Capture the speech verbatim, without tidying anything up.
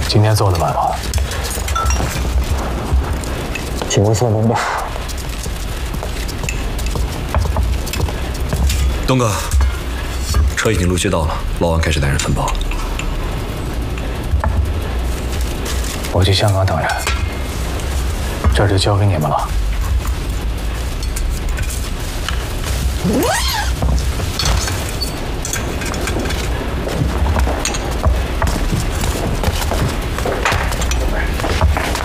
今天做得完吗？请问说明吧。 东哥，车已经陆续到了，老王开始带人分包。 我去香港等人，这儿就交给你们了。